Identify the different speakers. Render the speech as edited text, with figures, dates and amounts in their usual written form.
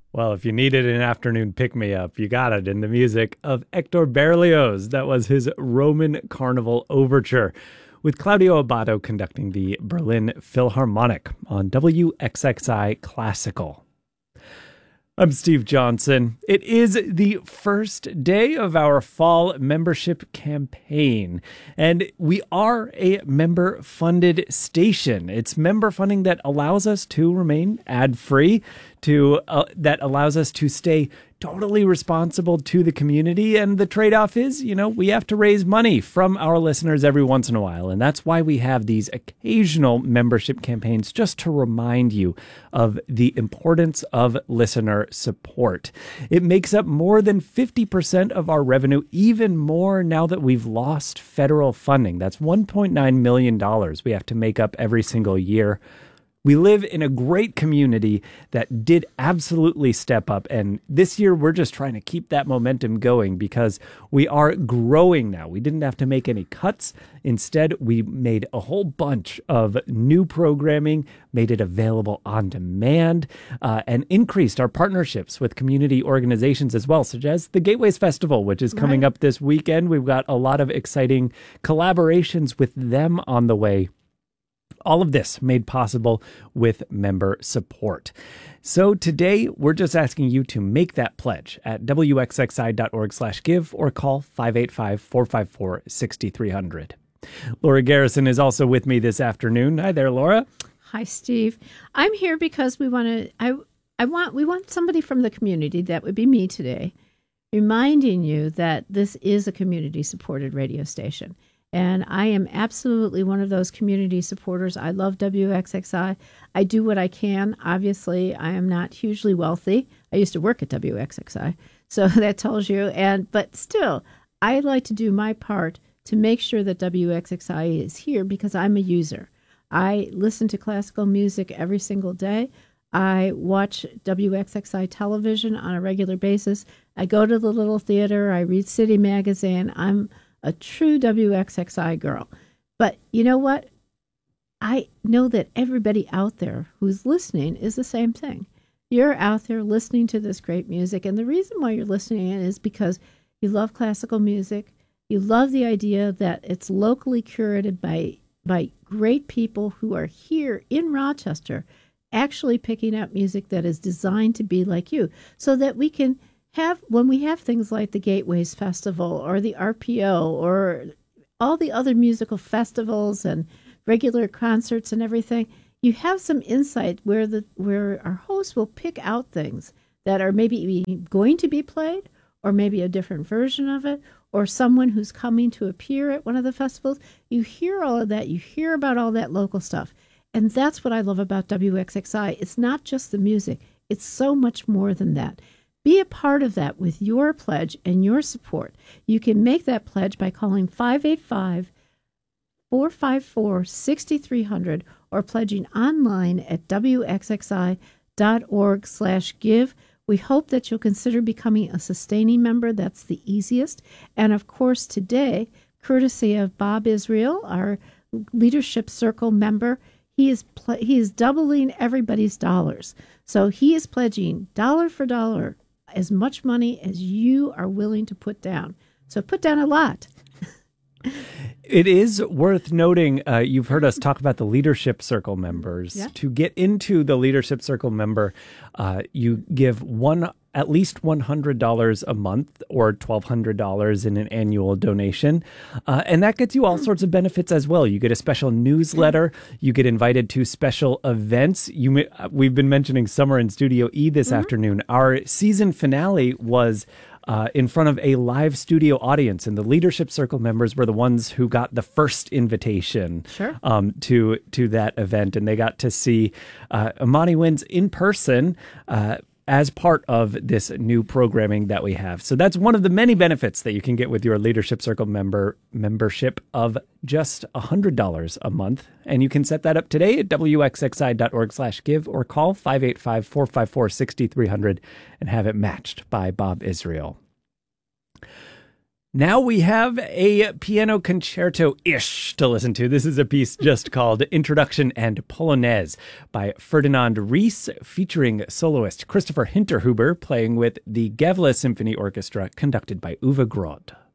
Speaker 1: Well, if you needed an afternoon pick-me-up, you got it in the music of Hector Berlioz. That was his Roman Carnival Overture, with Claudio Abbado conducting the Berlin Philharmonic on WXXI Classical. I'm Steve Johnson. It is the first day of our fall membership campaign, and we are a member-funded station. It's member funding that allows us to remain ad-free, that allows us to stay totally responsible to the community. And the trade-off is, we have to raise money from our listeners every once in a while. And that's why we have these occasional membership campaigns, just to remind you of the importance of listener support. It makes up more than 50% of our revenue, even more now that we've lost federal funding. That's $1.9 million we have to make up every single year. We live in a great community that did absolutely step up. And this year, we're just trying to keep that momentum going because we are growing now. We didn't have to make any cuts. Instead, we made a whole bunch of new programming, made it available on demand, and increased our partnerships with community organizations as well, such as the Gateways Festival, which is coming up this weekend. We've got a lot of exciting collaborations with them on the way. All of this made possible with member support. So today, we're just asking you to make that pledge at wxxi.org/give or call 585-454-6300. Laura Garrison is also with me this afternoon. Hi there, Laura.
Speaker 2: Hi, Steve. I'm here because we want somebody from the community, that would be me today, reminding you that this is a community-supported radio station. And I am absolutely one of those community supporters. I love WXXI. I do what I can. Obviously, I am not hugely wealthy. I used to work at WXXI, so that tells you. But still, I like to do my part to make sure that WXXI is here because I'm a user. I listen to classical music every single day. I watch WXXI television on a regular basis. I go to the Little Theater. I read City Magazine. I'm a true WXXI girl. But you know what? I know that everybody out there who's listening is the same thing. You're out there listening to this great music, and the reason why you're listening is because you love classical music. You love the idea that it's locally curated by great people who are here in Rochester, actually picking up music that is designed to be like you, so that we can when we have things like the Gateways Festival or the RPO or all the other musical festivals and regular concerts and everything, you have some insight where our hosts will pick out things that are maybe going to be played, or maybe a different version of it, or someone who's coming to appear at one of the festivals. You hear all of that. You hear about all that local stuff. And that's what I love about WXXI. It's not just the music. It's so much more than that. Be a part of that with your pledge and your support. You can make that pledge by calling 585-454-6300 or pledging online at wxxi.org/give. We hope that you'll consider becoming a sustaining member. That's the easiest. And of course, today, courtesy of Bob Israel, our Leadership Circle member, he is doubling everybody's dollars. So he is pledging dollar for dollar as much money as you are willing to put down. So put down a lot.
Speaker 1: It is worth noting, you've heard us talk about the Leadership Circle members. Yeah. To get into the Leadership Circle member, you give at least $100 a month or $1,200 in an annual donation. And that gets you all sorts of benefits as well. You get a special newsletter. You get invited to special events. We've been mentioning Summer in Studio E this afternoon. Our season finale was in front of a live studio audience, and the Leadership Circle members were the ones who got the first invitation to that event, and they got to see Amani Winds in person as part of this new programming that we have. So that's one of the many benefits that you can get with your Leadership Circle membership of just $100 a month. And you can set that up today at wxxi.org/give or call 585-454-6300 and have it matched by Bob Israel. Now we have a piano concerto-ish to listen to. This is a piece just called Introduction and Polonaise by Ferdinand Ries, featuring soloist Christopher Hinterhuber playing with the Gävle Symphony Orchestra, conducted by Uwe Groth.